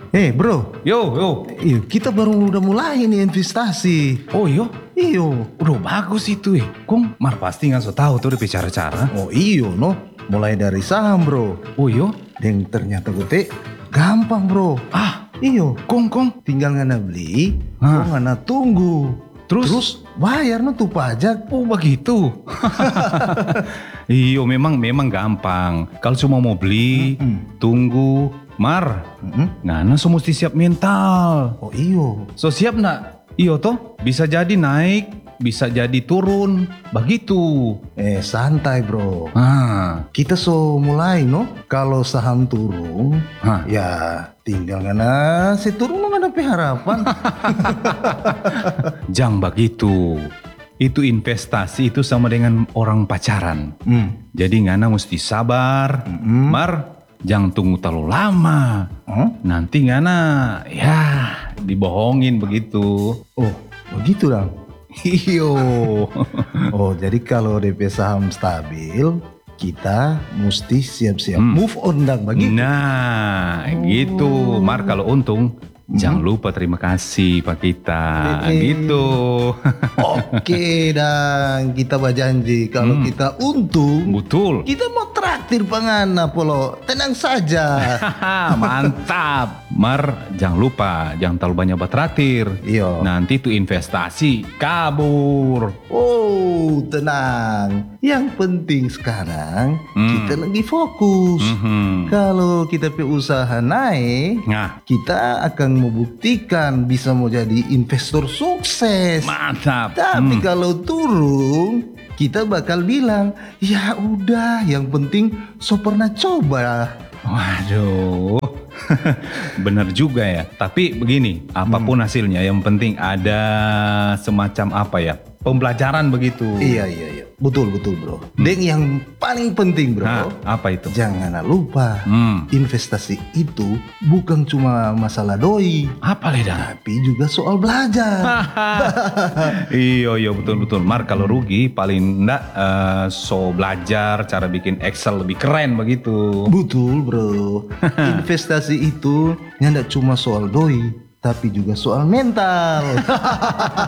Bro, Yo. iyo kita baru udah mulai nih investasi. Oh yo, Iyo. udah bagus itu Kong, Mar pasti nggak so tahu tuh dia cara-cara. Oh iyo no, mulai dari saham bro. Oh yo, Dan ternyata gue gampang bro. Iyo, Kong. tinggal ngana beli, Hah. ngana tunggu. Terus? Bayar no tuh pajak. Oh begitu. Iyo, memang gampang. Kalau cuma mau beli, tunggu, Mar. Ngana so mesti siap mental. Oh iyo. So siap nak? Iyo toh, bisa jadi naik, bisa jadi turun, begitu. Santai bro. Kita so mulai no. Kalau saham turun, Hah. ya tinggal ngana si turun ngana harapan. Jangan begitu. Itu investasi itu sama dengan orang pacaran. Jadi ngana mesti sabar. Mar, jangan tunggu terlalu lama. Nanti ngana ya dibohongin begitu. Oh, begitu dong. Iyo. Oh, jadi kalau DP saham stabil, kita mesti siap-siap move on dong begitu. Nah, gitu. Mar, kalau untung jangan lupa terima kasih Pak kita. Gitu. Oke, dan kita berjanji kalau kita untung, Betul. kita mau traktir pangana polo. Tenang saja. Mantap. Mar, jangan lupa, jangan terlalu banyak bertraktir. Iya. Nanti tuh investasi kabur. Oh, tenang. Yang penting sekarang kita lagi fokus. Kalau kita pe usaha naik, Nah, kita akan membuktikan bisa mau jadi investor sukses. mantap. Tapi kalau turun, kita bakal bilang, ya udah, yang penting so pernah coba. Waduh. Bener juga ya. Tapi begini, apapun hasilnya, yang penting ada semacam apa ya, pembelajaran begitu. Iya. Betul bro. Dan yang paling penting bro, Nah, apa itu? jangan lupa investasi itu bukan cuma masalah doi, Apa Leda? tapi juga soal belajar. Iya betul. Mar, kalau rugi paling enggak so belajar cara bikin Excel lebih keren begitu. Betul bro. Investasi itu nggak cuma soal doi, tapi juga soal mental.